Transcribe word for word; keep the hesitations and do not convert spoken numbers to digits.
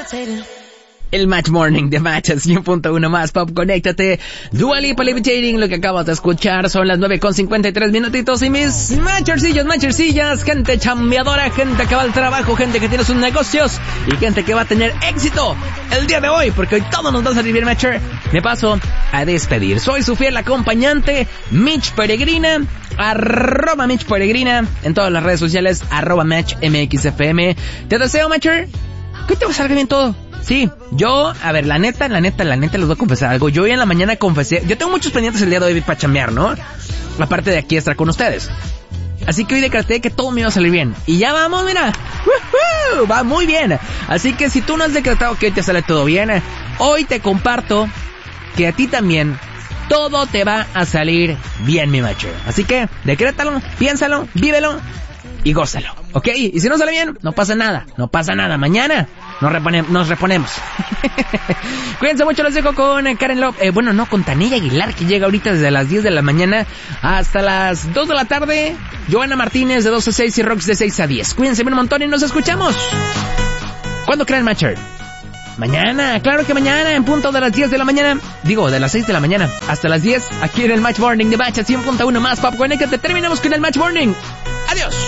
El Match Morning de Match cien punto uno más Pop, conéctate. Dua Lipa, Levitating, lo que acabas de escuchar. Son las nueve con cincuenta y tres minutitos. Y mis matchercillos, matchercillas, gente chambeadora, gente que va al trabajo, gente que tiene sus negocios y gente que va a tener éxito el día de hoy, porque hoy todo nos va a salir bien, matcher. Me paso a despedir. Soy su fiel acompañante, Mitch Peregrina, arroba Mitch Peregrina en todas las redes sociales, arroba Match M X F M. Te deseo, matcher, que te va a salir bien todo. Sí, yo, a ver, la neta, la neta, la neta, les voy a confesar algo. Yo hoy en la mañana confesé, yo tengo muchos pendientes el día de hoy para chambear, ¿no? Aparte de aquí estar con ustedes. Así que hoy decreté que todo me iba a salir bien. Y ya vamos, mira. ¡Woohoo! Va muy bien. Así que si tú no has decretado que hoy te sale todo bien, hoy te comparto que a ti también todo te va a salir bien, mi macho. Así que decrétalo, piénsalo, vívelo y gózalo, ¿ok? Y si no sale bien, no pasa nada, no pasa nada. Mañana nos, repone, nos reponemos. Cuídense mucho, los dejo con Karen Love. Eh, bueno, no, con Tania Aguilar, que llega ahorita desde las diez de la mañana hasta las dos de la tarde. Joana Martínez de dos a seis y Rox de seis a diez. Cuídense bien un montón y nos escuchamos. ¿Cuándo creen, Matcher? Mañana, claro que mañana, en punto de las diez de la mañana. Digo, de las seis de la mañana hasta las diez, aquí en el Match Morning de Match cien punto uno más Pop. Conéctate, terminamos con el Match Morning. Adiós.